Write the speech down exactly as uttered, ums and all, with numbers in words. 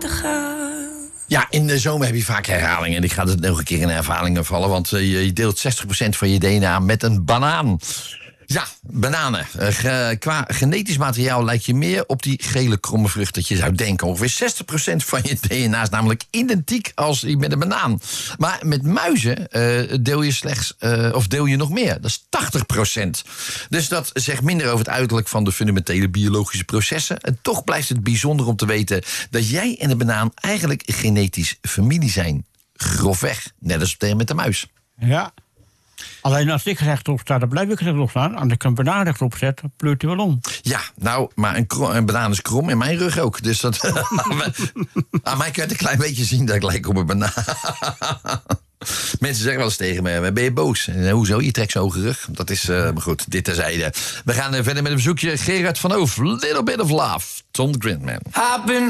laten gaan. Ja, in de zomer heb je vaak herhalingen. En ik ga het nog een keer in herhalingen vallen. Want uh, je deelt zestig procent van je D N A met een banaan. Ja, bananen. Uh, ge, qua genetisch materiaal lijkt je meer op die gele kromme vrucht dat je zou denken. Ongeveer zestig procent van je D N A is namelijk identiek als die met een banaan. Maar met muizen uh, deel je slechts, uh, of deel je nog meer. Dat is tachtig procent. Dus dat zegt minder over het uiterlijk van de fundamentele biologische processen. En toch blijft het bijzonder om te weten dat jij en de banaan eigenlijk genetisch familie zijn. Grofweg, net als met de muis. Ja. Alleen als ik rechtop sta, dan blijf ik rechtop staan. Als ik een banaan rechtop zet, dan pleurt hij wel om. Ja, nou, maar een, krom, een banaan is krom in mijn rug ook. Dus dat, aan mij kun je een klein beetje zien dat ik lijk op een banaan. Mensen zeggen wel eens tegen me, ben je boos? En, hoezo, je trekt zo'n hoge rug. Dat is, uh, maar goed, dit terzijde. We gaan uh, verder met een bezoekje. Gerard van Oof, Little Bit of Love, Tom Grindman.